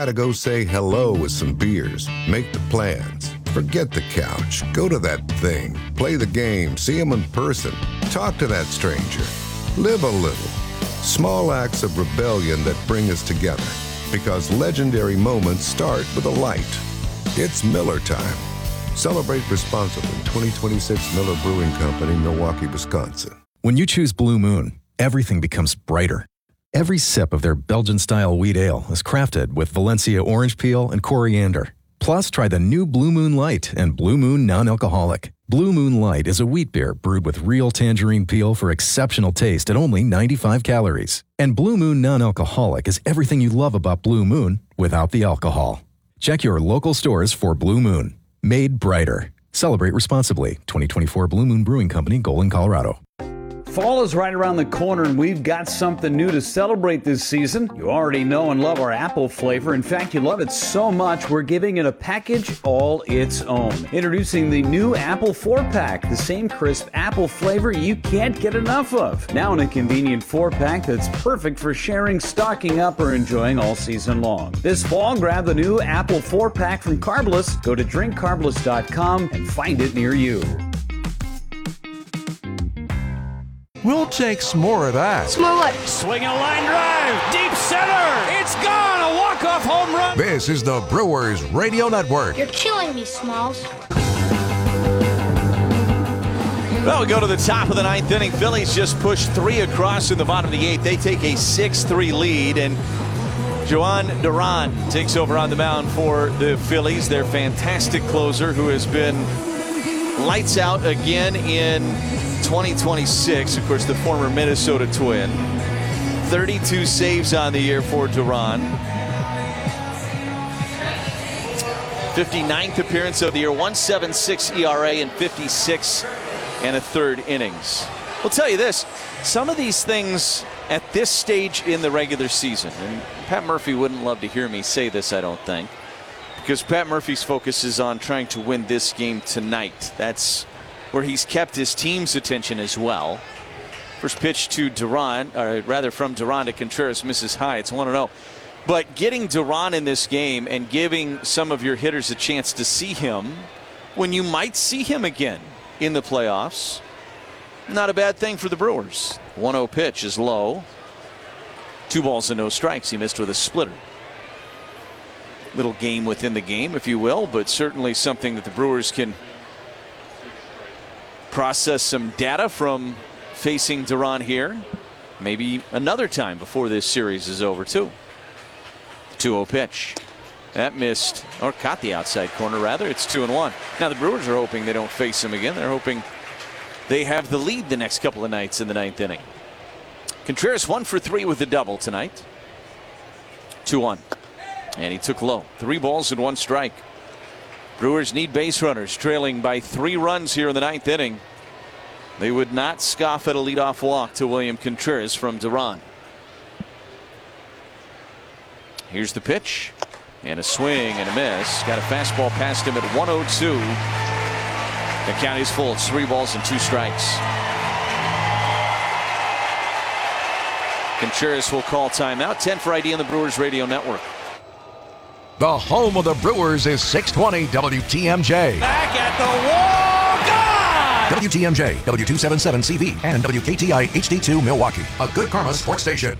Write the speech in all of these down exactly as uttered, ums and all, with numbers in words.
gotta go say hello with some beers, make the plans. Forget the couch. Go to that thing. Play the game. See him in person. Talk to that stranger. Live a little. Small acts of rebellion that bring us together. Because legendary moments start with a light. It's Miller time. Celebrate responsibly. twenty twenty-six Miller Brewing Company, Milwaukee, Wisconsin. When you choose Blue Moon, everything becomes brighter. Every sip of their Belgian-style wheat ale is crafted with Valencia orange peel and coriander. Plus, try the new Blue Moon Light and Blue Moon Non-Alcoholic. Blue Moon Light is a wheat beer brewed with real tangerine peel for exceptional taste at only ninety-five calories. And Blue Moon Non-Alcoholic is everything you love about Blue Moon without the alcohol. Check your local stores for Blue Moon. Made brighter. Celebrate responsibly. twenty twenty-four Blue Moon Brewing Company, Golden, Colorado. Fall is right around the corner, and we've got something new to celebrate this season. You already know and love our apple flavor. In fact, you love it so much, we're giving it a package all its own. Introducing the new Apple four-pack, the same crisp apple flavor you can't get enough of. Now in a convenient four-pack that's perfect for sharing, stocking up, or enjoying all season long. This fall, grab the new Apple four-pack from Carbless. Go to drink carbless dot com and find it near you. We'll take some more of that. Small what? Swing a line drive, deep center. It's gone. A walk-off home run. This is the Brewers Radio Network. You're killing me, Smalls. Well, we go to the top of the ninth inning. Phillies just pushed three across in the bottom of the eighth. They take a six three lead, and Jhoan Duran takes over on the mound for the Phillies, their fantastic closer who has been lights out again in twenty twenty-six. Of course, the former Minnesota Twin. thirty-two saves on the year for Duran. fifty-ninth appearance of the year, one point seven six E R A in fifty-six and a third innings. We'll tell you this, some of these things at this stage in the regular season, and Pat Murphy wouldn't love to hear me say this, I don't think, because Pat Murphy's focus is on trying to win this game tonight. That's where he's kept his team's attention as well. First pitch to Duran, or rather from Duran to Contreras, misses high. It's one and oh. But getting Duran in this game and giving some of your hitters a chance to see him when you might see him again in the playoffs, not a bad thing for the Brewers. one oh pitch is low. Two balls and no strikes. He missed with a splitter. Little game within the game, if you will, but certainly something that the Brewers can process some data from facing Duran here. Maybe another time before this series is over, too. two oh pitch. That missed, or caught the outside corner, rather. It's two and one. Now, the Brewers are hoping they don't face him again. They're hoping they have the lead the next couple of nights in the ninth inning. Contreras one for three with a double tonight. two one. And he took low. Three balls and one strike. Brewers need base runners, trailing by three runs here in the ninth inning. They would not scoff at a leadoff walk to William Contreras from Duran. Here's the pitch. And a swing and a miss. Got a fastball past him at one oh two. The count is full. It's three balls and two strikes. Contreras will call timeout. ten for I D on the Brewers Radio Network. The home of the Brewers is six twenty W T M J. Back at the wall, gone! W T M J, W two seventy-seven C V, and W K T I H D two Milwaukee, a Good Karma sports station.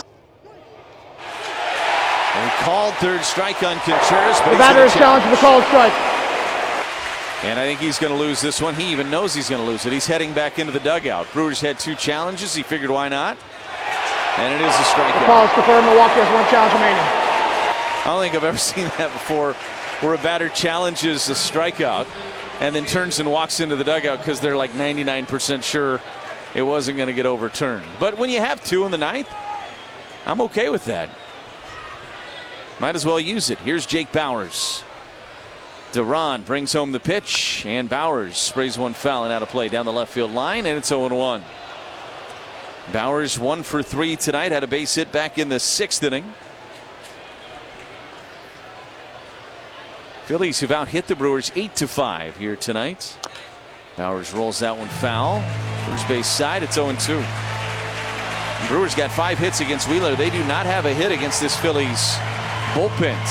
And called third strike on Contreras. The batter is challenged with a called strike. And I think he's going to lose this one. He even knows he's going to lose it. He's heading back into the dugout. Brewers had two challenges. He figured why not? And it is a strikeout. The call is confirmed. Milwaukee has one challenge remaining. I don't think I've ever seen that before, where a batter challenges a strikeout and then turns and walks into the dugout because they're like ninety-nine percent sure it wasn't going to get overturned. But when you have two in the ninth, I'm okay with that. Might as well use it. Here's Jake Bauers. Duran brings home the pitch, and Bauers sprays one foul and out of play down the left field line, and it's oh one. Bauers one for three tonight, had a base hit back in the sixth inning. Phillies have out hit the Brewers eight to five here tonight. Bauers rolls that one foul. First base side, it's oh two. The Brewers got five hits against Wheeler. They do not have a hit against this Phillies bullpen